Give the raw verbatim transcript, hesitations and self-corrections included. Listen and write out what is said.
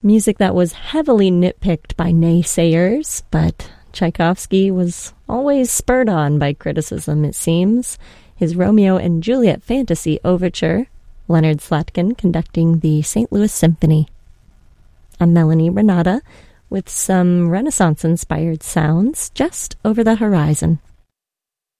Music that was heavily nitpicked by naysayers, but Tchaikovsky was always spurred on by criticism, it seems. His Romeo and Juliet Fantasy Overture, Leonard Slatkin conducting the Saint Louis Symphony. I'm Melanie Renata with some Renaissance-inspired sounds just over the horizon.